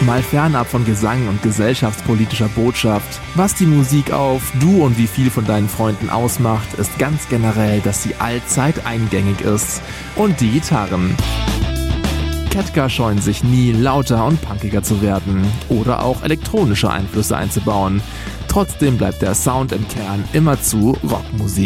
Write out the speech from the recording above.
Mal fernab von Gesang und gesellschaftspolitischer Botschaft. Was die Musik auf Du und wie viel von deinen Freunden ausmacht, ist ganz generell, dass sie allzeit eingängig ist. Und die Gitarren. Ketka scheuen sich nie, lauter und punkiger zu werden oder auch elektronische Einflüsse einzubauen. Trotzdem bleibt der Sound im Kern immerzu Rockmusik.